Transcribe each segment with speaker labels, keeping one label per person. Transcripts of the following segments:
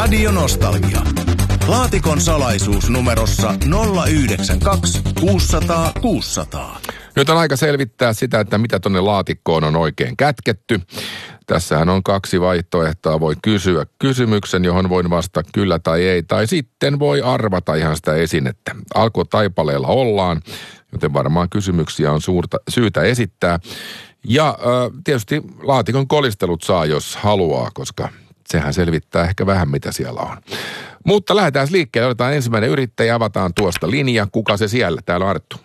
Speaker 1: Radio Nostalgia. Laatikon salaisuus numerossa 092 600 600.
Speaker 2: Nyt on aika selvittää sitä, että mitä tonne laatikkoon on oikein kätketty. Tässähän on 2 vaihtoehtoa. Voi kysyä kysymyksen, johon voin vastata kyllä tai ei. Tai sitten voi arvata ihan sitä esinettä. Alkutaipaleella ollaan, joten varmaan kysymyksiä on syytä esittää. Ja tietysti laatikon kolistelut saa, jos haluaa, koska sehän selvittää ehkä vähän, mitä siellä on. Mutta lähdetään liikkeelle. Otetaan ensimmäinen yrittäjä, avataan tuosta linja. Kuka se siellä? Täällä on Arttu.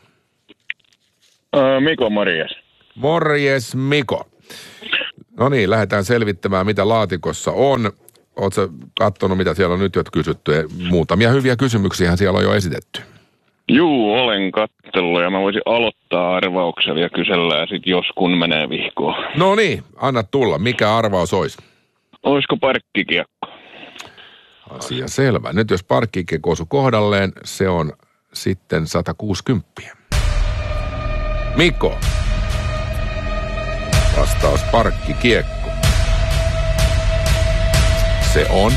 Speaker 3: Miko, morjes.
Speaker 2: Morjes, Miko. No niin, lähdetään selvittämään, mitä laatikossa on. Ootko katsonut, mitä siellä on nyt jo kysytty? Muutamia hyviä kysymyksiä siellä on jo esitetty.
Speaker 3: Juu, olen katsellut ja mä voisin aloittaa arvauksella ja kysellä sitten jos kun menee vihkoon.
Speaker 2: No niin, anna tulla. Mikä arvaus olisi?
Speaker 3: Olisiko parkkikiekko?
Speaker 2: Asia selvä. Nyt jos parkkikiekko osui kohdalleen, se on sitten 160. Miko. Vastaus parkkikiekko. Se on.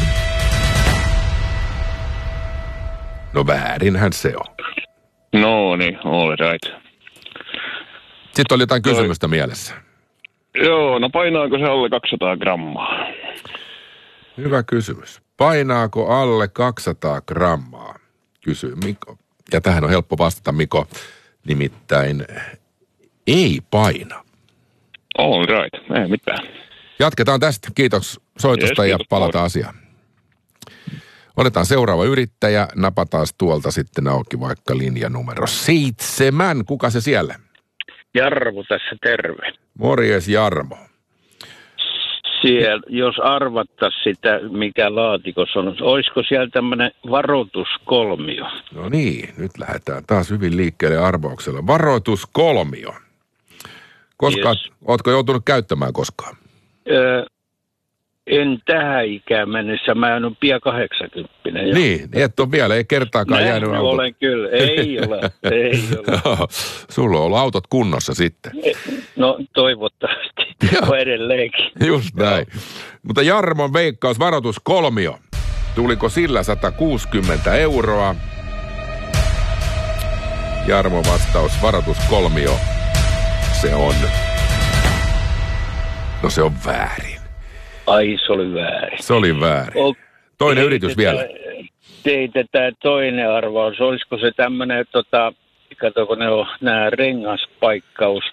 Speaker 2: No väärinhän se on.
Speaker 3: No niin, all right.
Speaker 2: Sitten oli jotain kysymystä mielessä.
Speaker 3: Joo, no painaako se alle 200 grammaa?
Speaker 2: Hyvä kysymys. Painaako alle 200 grammaa? Kysyy Miko. Ja tähän on helppo vastata, Miko. Nimittäin ei paina.
Speaker 3: All right, ei mitään.
Speaker 2: Jatketaan tästä. Kiitos soitosta ja palataan asiaan. Otetaan seuraava yrittäjä. Napataan tuolta sitten auki vaikka linja numero 7. Kuka se siellä?
Speaker 4: Jarmo tässä, terve.
Speaker 2: Morjes Jarmo.
Speaker 4: Siellä, jos arvattaisiin sitä, mikä laatikossa on, olisiko siellä tämmöinen varoituskolmio?
Speaker 2: No niin, nyt lähdetään taas hyvin liikkeelle arvauksella. Varoituskolmio. Koskaan, yes. Ootko joutunut käyttämään koskaan?
Speaker 4: En tähän ikään mennessä, mä en ole pian 80.
Speaker 2: Niin, et ole vielä, ei kertaakaan jäänyt auto.
Speaker 4: Olen kyllä, ei ole.
Speaker 2: Sulla on ollut autot kunnossa sitten.
Speaker 4: No toivottavasti, edelleenkin.
Speaker 2: Just näin. Mutta Jarmon veikkaus varoituskolmio. Tuliko sillä 160 €? Jarmon vastaus varoituskolmio. Se on. No se on väärin.
Speaker 4: Ai, se oli väärin.
Speaker 2: Se oli väärin. Toinen yritys vielä.
Speaker 4: Teetetään toinen arvaus. Olisiko se tämmöinen, katsoko ne on nämä rengaspaikkaus,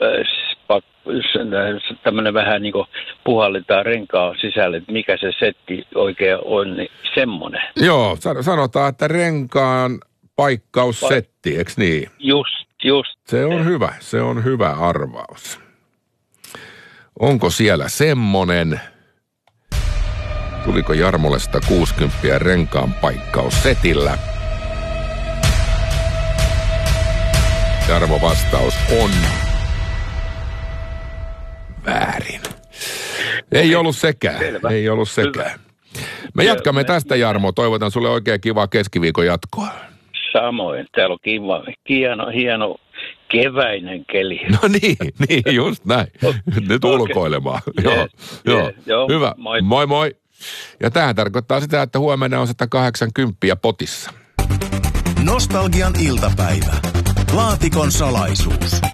Speaker 4: tämmöinen vähän niin kuin puhalletaan renkaan sisälle, että mikä se setti oikein on, niin semmoinen.
Speaker 2: Joo, sanotaan, että renkaan paikkaussetti, eikö niin?
Speaker 4: Just.
Speaker 2: Se on hyvä arvaus. Onko siellä semmonen? Tuliko Jarmolle 160 renkaan paikkaussetillä? Jarmo vastaus on väärin. Ei ollut sekään.
Speaker 4: Selvä.
Speaker 2: Ei ollut sekään. Me jatkamme tästä, Jarmo. Toivotan sulle oikein kivaa keskiviikon jatkoa.
Speaker 4: Samoin. Täällä on hieno keväinen keli.
Speaker 2: No niin, just näin. Nyt ulkoilemaan. Joo. Hyvä. Moi. Ja tämähän tarkoittaa sitä, että huomenna on 180 potissa.
Speaker 1: Nostalgian iltapäivä. Laatikon salaisuus.